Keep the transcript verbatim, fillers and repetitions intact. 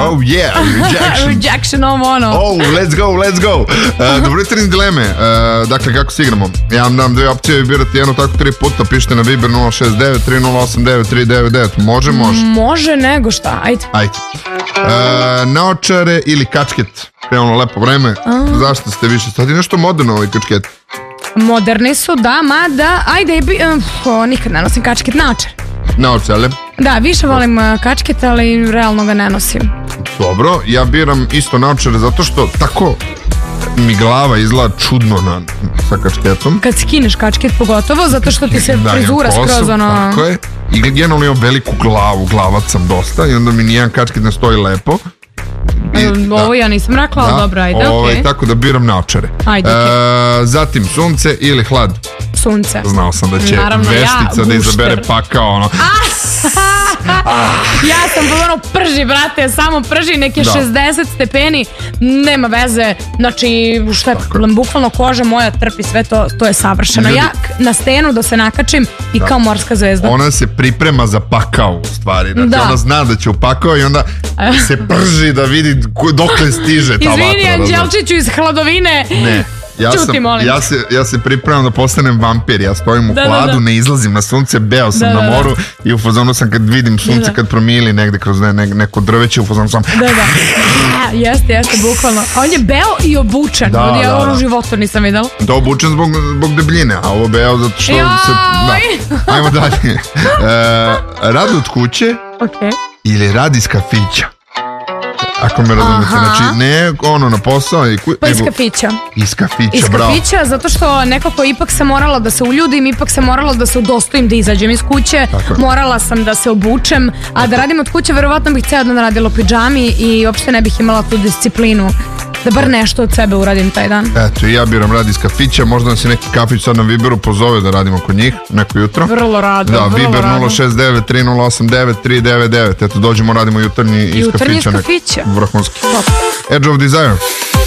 Oh yeah, rejection. Rejection, ovo ono. Oh, let's go, let's go. Uh, dobro jutro, dileme. Uh, dakle, kako se igramo? Ja vam dam dve opcije, vi birate jedno tako tri puta, pišite na Viber nula šest devet tri nula osam devet tri devet devet. Može, može. Može nego šta, ajde. Ajde. Uh, naočare ili kačket? Krenulo lepo vreme. A. Zašto ste više? Sad je nešto moderno ovaj kačket. Moderni su, da, mada, ajde, uh, nikad ne nosim kačket, naočare. Naočare? Da, više volim uh, kačket, ali realno ga ne nosim. Dobro, ja biram isto naočare zato što tako mi glava izgleda čudno na, sa kačketom. Kad skineš kačket pogotovo, zato što ti se da, frizura skroz ono... Tako je. I generalno imam veliku glavu, glavac sam dosta i onda mi nijedan kačket ne stoji lepo. I, ovo da, ja nisam rekla, ali da, dobro, ajde, ovaj, okej. Tako da biram naočare. Ajde, okej. Okay. E, zatim, sunce ili hlad? Sunce. Znao sam da će naravno, vestica ja, da izabere pakao, ono. Ja sam ono prži, brate, samo prži, neke da. šezdeset stepeni, nema veze, znači, što je, bukvalno koža moja trpi sve to, to je savršeno. Ljudi, ja na stenu da se nakačim i da. kao morska zvezda. Ona se priprema za pakao, u stvari, znači da. ona zna da će u pakao i onda se prži da vidi dokle stiže ta vatra. Izvini, Anđelčiću iz hladovine. Ne. Ja, Čuti, sam, molim. ja, se, ja se pripremam da postanem vampir. Ja stojim u da, hladu, da, da. ne izlazim na sunce, beo sam da, na moru da, da. i u fazonu sam kad vidim sunce, da, da. kad promili negde kroz ne, ne, neko drveće, u fazonu sam... Da, da. Jeste, jeste, bukvalno. On je beo i obučen. Da, da, ja ovo da. u životu nisam videla. Da, obučen zbog, zbog debljine, a ovo beo zato što... Joj. se... Da. Ajmo dalje. E, rad od kuće okay. ili rad iz kafića? Ako me razumete, znači ne ono na posao i ku... Pa iz kafića. Iz kafića, iz bravo. Iz kafića, zato što nekako ipak sam morala da se uljudim, ipak sam morala da se udostojim da izađem iz kuće, morala sam da se obučem, a da radim od kuće verovatno bih ceo dan radila u pidžami i uopšte ne bih imala tu disciplinu da bar nešto od sebe uradim taj dan. Eto, i ja biram rad iz kafića, možda nas i neki kafić sad na Viberu pozove da radimo kod njih neko jutro. Vrlo rado, da, vrlo Viber rado. nula šest devet tri nula osam devet tri devet devet. Eto, dođemo, radimo jutarnji iz jutarnji kafića. Jutarnji iz kafića. Vrhunski. Edge of Desire.